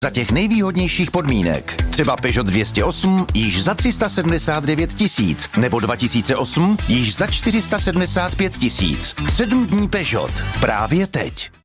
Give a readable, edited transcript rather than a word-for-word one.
Za těch nejvýhodnějších podmínek. Třeba Peugeot 208 již za 379 tisíc, nebo 2008 již za 475 tisíc. 7 dní Peugeot. Právě teď.